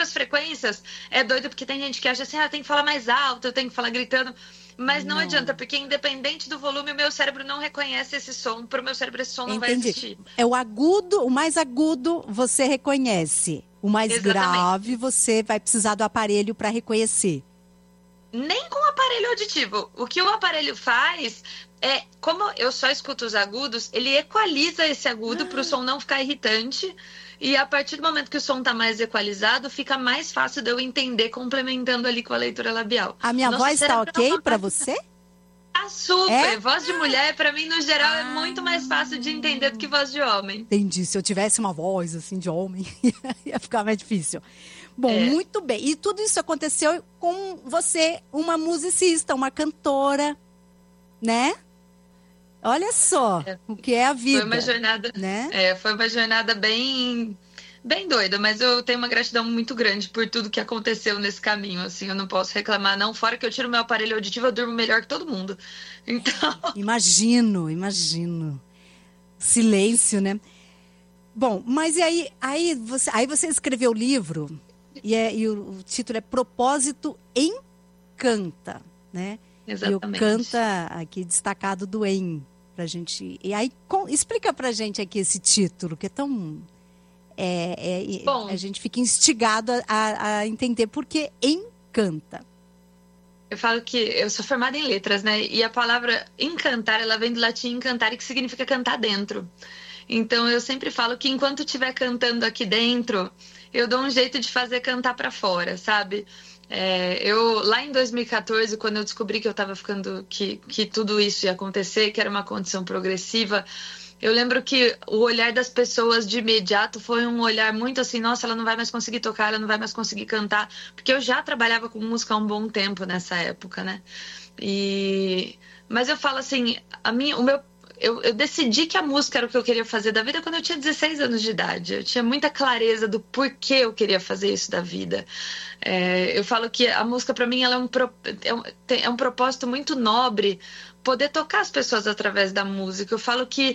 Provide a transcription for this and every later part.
das frequências é doido, porque tem gente que acha assim, tem que falar mais alto, eu tenho que falar gritando. Mas não adianta, porque independente do volume, o meu cérebro não reconhece esse som. Para o meu cérebro, esse som não vai Entendi. existir. É o agudo, o mais agudo você reconhece. O mais Exatamente. grave você vai precisar do aparelho para reconhecer. Nem com o aparelho auditivo. O que o aparelho faz é, como eu só escuto os agudos, ele equaliza esse agudo para o som não ficar irritante. E a partir do momento que o som está mais equalizado, fica mais fácil de eu entender, complementando ali com a leitura labial. A minha voz está ok para você? Tá super. Voz de mulher, para mim, no geral, é muito mais fácil de entender do que voz de homem. Entendi. Se eu tivesse uma voz assim de homem, ia ficar mais difícil. Bom, muito bem. E tudo isso aconteceu com você, uma musicista, uma cantora, né? Olha só o que é a vida. Foi uma jornada, né? Foi uma jornada bem doida, mas eu tenho uma gratidão muito grande por tudo que aconteceu nesse caminho, assim, eu não posso reclamar não, fora que eu tiro meu aparelho auditivo, eu durmo melhor que todo mundo. Então, imagino. Silêncio, né? Bom, mas e aí você escreveu o livro e o título é Propósito Encanta, né? Exatamente. E o canta aqui destacado do em pra gente. E aí explica pra gente aqui esse título, que é tão bom, a gente fica instigado a entender por que encanta. Eu falo que eu sou formada em letras, né? E a palavra encantar, ela vem do latim encantare, que significa cantar dentro. Então eu sempre falo que enquanto estiver cantando aqui dentro, eu dou um jeito de fazer cantar para fora, sabe? Eu lá em 2014, quando eu descobri que eu estava ficando, que tudo isso ia acontecer, que era uma condição progressiva, eu lembro que o olhar das pessoas de imediato foi um olhar muito assim, nossa, ela não vai mais conseguir tocar, ela não vai mais conseguir cantar, porque eu já trabalhava com música há um bom tempo nessa época, né? Mas eu falo assim, eu decidi que a música era o que eu queria fazer da vida quando eu tinha 16 anos de idade. Eu tinha muita clareza do porquê eu queria fazer isso da vida. Eu falo que a música, para mim, ela é um propósito muito nobre, poder tocar as pessoas através da música. Eu falo que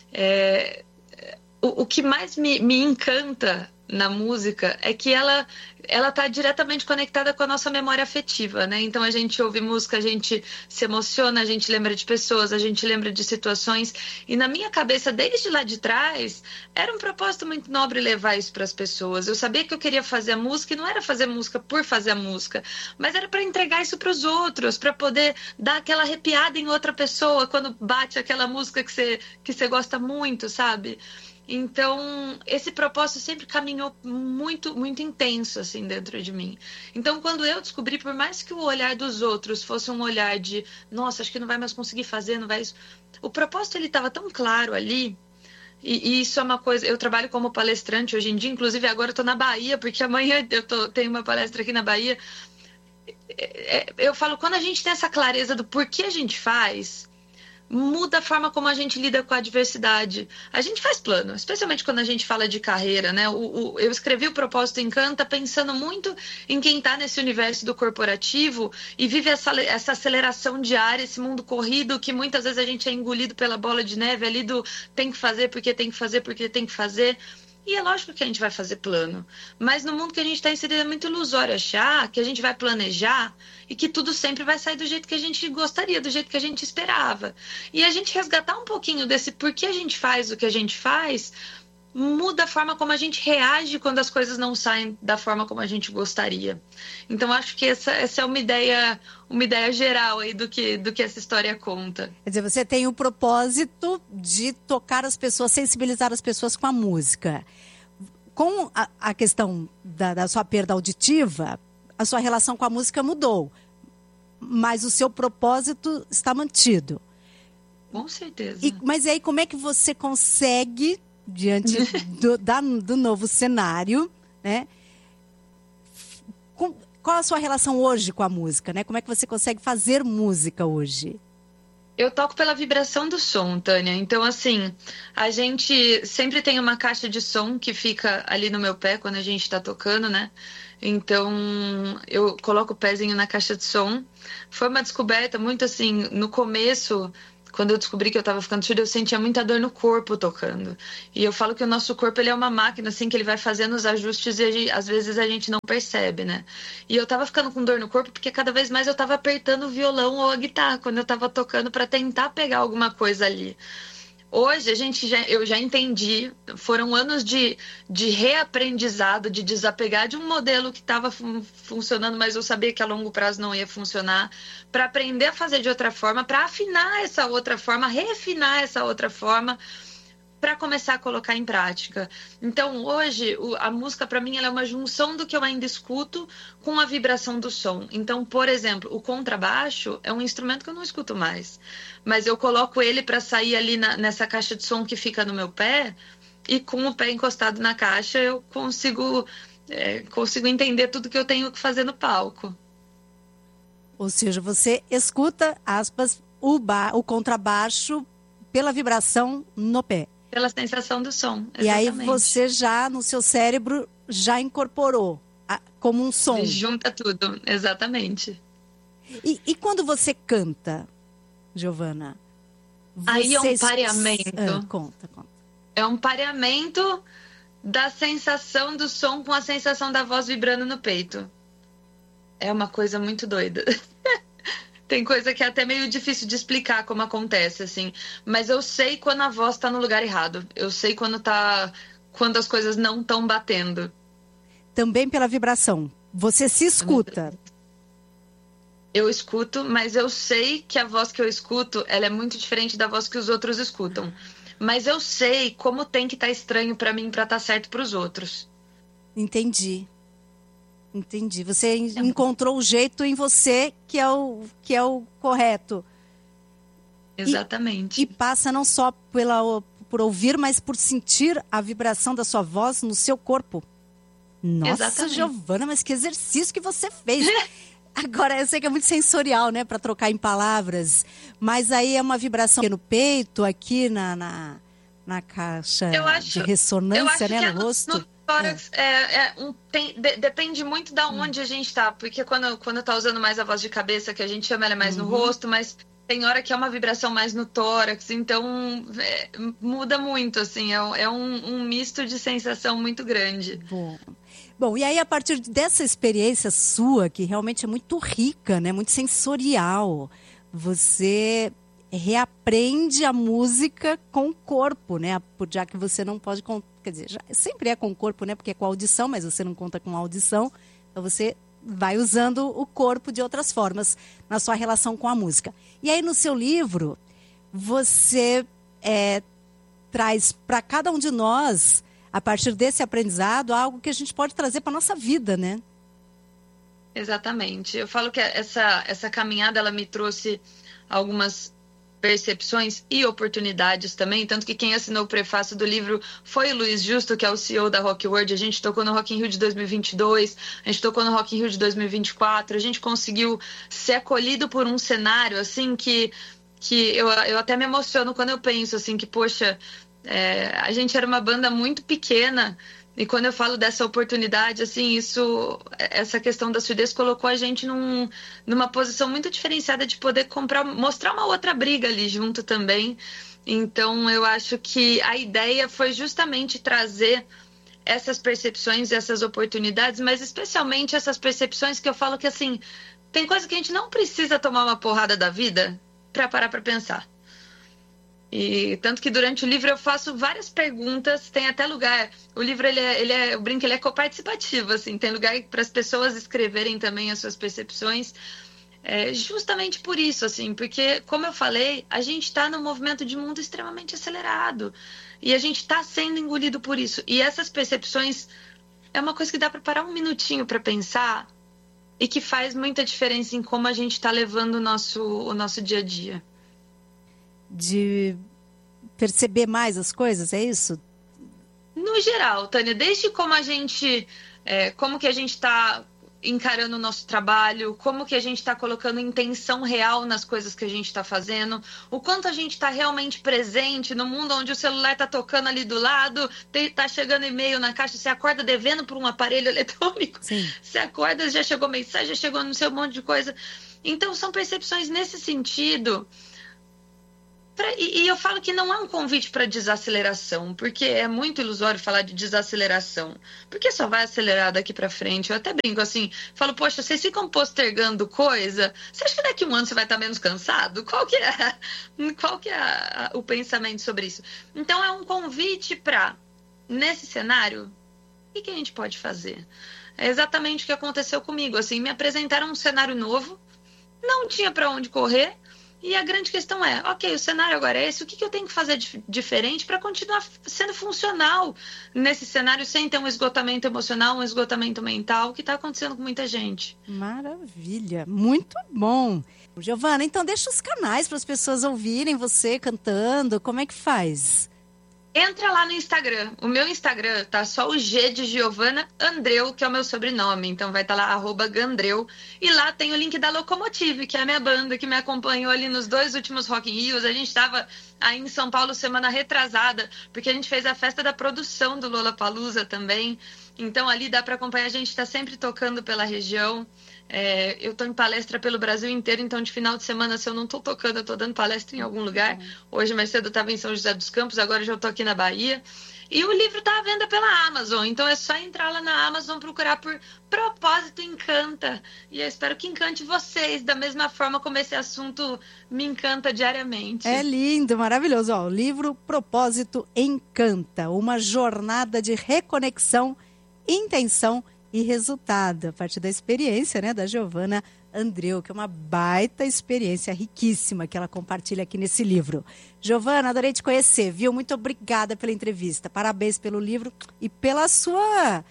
o que mais me encanta na música é que ela está diretamente conectada com a nossa memória afetiva, né? Então a gente ouve música, a gente se emociona, a gente lembra de pessoas, a gente lembra de situações. E na minha cabeça, desde lá de trás, era um propósito muito nobre levar isso para as pessoas. Eu sabia que eu queria fazer a música e não era fazer música por fazer a música, mas era para entregar isso para os outros, para poder dar aquela arrepiada em outra pessoa quando bate aquela música que você gosta muito, sabe? Então, esse propósito sempre caminhou muito, muito intenso, assim, dentro de mim. Então, quando eu descobri, por mais que o olhar dos outros fosse um olhar de, nossa, acho que não vai mais conseguir fazer, não vai... O propósito, ele estava tão claro ali, e isso é uma coisa... Eu trabalho como palestrante hoje em dia, inclusive agora eu estou na Bahia, porque amanhã tenho uma palestra aqui na Bahia. Eu falo, quando a gente tem essa clareza do porquê a gente faz... muda a forma como a gente lida com a adversidade. A gente faz plano, especialmente quando a gente fala de carreira, né? Eu escrevi o Propósito Encanta pensando muito em quem está nesse universo do corporativo e vive essa aceleração diária, esse mundo corrido que muitas vezes a gente é engolido pela bola de neve ali do tem que fazer porque tem que fazer porque tem que fazer. E é lógico que a gente vai fazer plano, mas no mundo que a gente está inserido é muito ilusório achar que a gente vai planejar e que tudo sempre vai sair do jeito que a gente gostaria, do jeito que a gente esperava. E a gente resgatar um pouquinho desse porquê a gente faz o que a gente faz, muda a forma como a gente reage quando as coisas não saem da forma como a gente gostaria. Então, acho que essa é uma ideia geral aí do que essa história conta. Quer dizer, você tem o propósito de tocar as pessoas, sensibilizar as pessoas com a música. Com a questão da sua perda auditiva, a sua relação com a música mudou. Mas o seu propósito está mantido. Com certeza. Mas aí, como é que você consegue... diante do novo cenário, né? Qual a sua relação hoje com a música, né? Como é que você consegue fazer música hoje? Eu toco pela vibração do som, Tânia. Então, assim, a gente sempre tem uma caixa de som que fica ali no meu pé quando a gente tá tocando, né? Então, eu coloco o pezinho na caixa de som. Foi uma descoberta muito assim, no começo... quando eu descobri que eu estava ficando surda, eu sentia muita dor no corpo tocando. E eu falo que o nosso corpo, ele é uma máquina, assim, que ele vai fazendo os ajustes e às vezes a gente não percebe, né? E eu tava ficando com dor no corpo porque cada vez mais eu tava apertando o violão ou a guitarra quando eu tava tocando para tentar pegar alguma coisa ali. Hoje eu já entendi, foram anos de reaprendizado, de desapegar de um modelo que estava funcionando, mas eu sabia que a longo prazo não ia funcionar, para aprender a fazer de outra forma, para afinar essa outra forma, refinar essa outra forma, para começar a colocar em prática. Então, hoje, a música, para mim, ela é uma junção do que eu ainda escuto com a vibração do som. Então, por exemplo, o contrabaixo é um instrumento que eu não escuto mais, mas eu coloco ele para sair ali nessa caixa de som que fica no meu pé, e com o pé encostado na caixa, eu consigo entender tudo que eu tenho que fazer no palco. Ou seja, você escuta, aspas, o contrabaixo pela vibração no pé. Pela sensação do som, exatamente. E aí você já, no seu cérebro, já incorporou como um som. Junta tudo, exatamente. E quando você canta, Giovana? Aí é um pareamento. Conta. É um pareamento da sensação do som com a sensação da voz vibrando no peito. É uma coisa muito doida. Tem coisa que é até meio difícil de explicar como acontece, assim. Mas eu sei quando a voz tá no lugar errado. Eu sei quando as coisas não estão batendo. Também pela vibração. Você se escuta. Eu escuto, mas eu sei que a voz que eu escuto, ela é muito diferente da voz que os outros escutam. Mas eu sei como tem que estar estranho para mim para estar certo para os outros. Entendi. Você encontrou o jeito em você que é o correto. Exatamente. E passa não só por ouvir, mas por sentir a vibração da sua voz no seu corpo. Nossa, exatamente. Giovana, mas que exercício que você fez. Agora, eu sei que é muito sensorial, né, para trocar em palavras. Mas aí é uma vibração no peito, aqui na caixa de ressonância, né, no rosto. Depende muito da onde a gente está, porque quando tá usando mais a voz de cabeça, que a gente chama ela mais no rosto, mas tem hora que é uma vibração mais no tórax, então muda muito, assim, é um misto de sensação muito grande. Bom, e aí a partir dessa experiência sua, que realmente é muito rica, né, muito sensorial, você reaprende a música com o corpo, né? Já que você não pode, quer dizer, sempre é com o corpo, né? Porque é com a audição, mas você não conta com a audição. Então você vai usando o corpo de outras formas na sua relação com a música. E aí no seu livro, você traz para cada um de nós, a partir desse aprendizado, algo que a gente pode trazer para nossa vida, né? Exatamente. Eu falo que essa caminhada, ela me trouxe algumas percepções e oportunidades também, tanto que quem assinou o prefácio do livro foi o Luiz Justo, que é o CEO da Rock World. A gente tocou no Rock in Rio de 2022, a gente tocou no Rock in Rio de 2024, a gente conseguiu ser acolhido por um cenário, assim, que eu até me emociono quando eu penso, assim, que, poxa, a gente era uma banda muito pequena. E quando eu falo dessa oportunidade, assim, essa questão da surdez colocou a gente numa posição muito diferenciada de poder mostrar uma outra briga ali junto também. Então, eu acho que a ideia foi justamente trazer essas percepções, essas oportunidades, mas especialmente essas percepções que eu falo que, assim, tem coisa que a gente não precisa tomar uma porrada da vida para parar para pensar. E tanto que durante o livro eu faço várias perguntas, tem até lugar. O livro, eu brinco, ele é coparticipativo, assim, tem lugar para as pessoas escreverem também as suas percepções. Justamente por isso, assim, porque, como eu falei, a gente está num movimento de mundo extremamente acelerado. E a gente está sendo engolido por isso. E essas percepções é uma coisa que dá para parar um minutinho para pensar e que faz muita diferença em como a gente está levando o nosso dia a dia. De perceber mais as coisas, é isso? No geral, Tânia, desde como como que a gente está encarando o nosso trabalho, como que a gente está colocando intenção real nas coisas que a gente está fazendo, o quanto a gente está realmente presente no mundo onde o celular está tocando ali do lado, está chegando e-mail na caixa, você acorda devendo por um aparelho eletrônico, Sim. Você acorda, já chegou mensagem, já chegou no seu monte de coisa. Então, são percepções nesse sentido E eu falo que não é um convite para desaceleração, porque é muito ilusório falar de desaceleração, porque só vai acelerar daqui para frente. Eu até brinco assim, falo, poxa, vocês ficam postergando coisa, você acha que daqui a um ano você vai estar menos cansado? Qual que é o pensamento sobre isso? Então é um convite para, nesse cenário, o que a gente pode fazer? É exatamente o que aconteceu comigo, assim, me apresentaram um cenário novo, não tinha para onde correr. E a grande questão é, ok, o cenário agora é esse, o que eu tenho que fazer diferente para continuar sendo funcional nesse cenário sem ter um esgotamento emocional, um esgotamento mental, que está acontecendo com muita gente. Maravilha, muito bom. Giovana, então deixa os canais para as pessoas ouvirem você cantando, como é que faz? Entra lá no Instagram. O meu Instagram tá só o G de Giovana Andreu, que é o meu sobrenome. Então vai estar lá, @Gandreu. E lá tem o link da Locomotive, que é a minha banda que me acompanhou ali nos 2 últimos Rock in Rios. A gente estava aí em São Paulo semana retrasada, porque a gente fez a festa da produção do Lollapalooza também. Então ali dá para acompanhar, a gente está sempre tocando pela região. Eu estou em palestra pelo Brasil inteiro, então de final de semana, se eu não estou tocando, eu estou dando palestra em algum lugar. Hoje mais cedo eu estava em São José dos Campos, agora já estou aqui na Bahia. E o livro está à venda pela Amazon, então é só entrar lá na Amazon, procurar por Propósito Encanta. E eu espero que encante vocês, da mesma forma como esse assunto me encanta diariamente. É lindo, maravilhoso. Ó, o livro Propósito Encanta, uma jornada de reconexão, intenção e resultado, a partir da experiência, né, da Giovana Andreu, que é uma baita experiência riquíssima que ela compartilha aqui nesse livro. Giovana, adorei te conhecer, viu? Muito obrigada pela entrevista, parabéns pelo livro e pela sua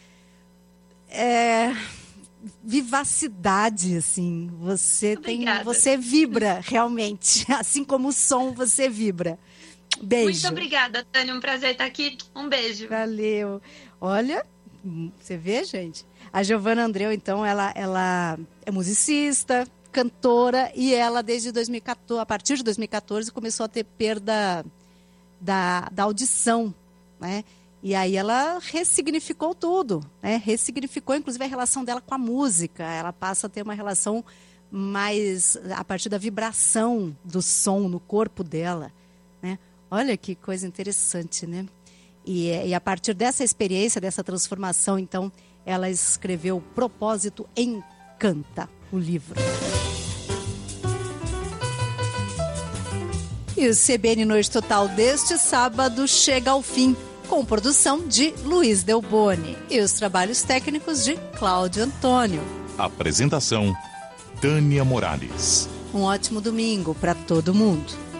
vivacidade, assim. Você vibra realmente, assim como o som, você vibra. Beijo. Muito obrigada, Tânia, um prazer estar aqui, um beijo. Valeu. Olha, você vê, gente? A Giovana Andreu, então, ela é musicista, cantora, e ela, desde 2014, a partir de 2014, começou a ter perda da audição, né? E aí ela ressignificou tudo, né? Ressignificou, inclusive, a relação dela com a música. Ela passa a ter uma relação mais a partir da vibração do som no corpo dela, né? Olha que coisa interessante, né? E a partir dessa experiência, dessa transformação, então, ela escreveu Propósito Encanta, o livro. E o CBN Noite Total deste sábado chega ao fim, com produção de Luiz Delboni e os trabalhos técnicos de Cláudio Antônio. Apresentação, Tânia Morales. Um ótimo domingo para todo mundo.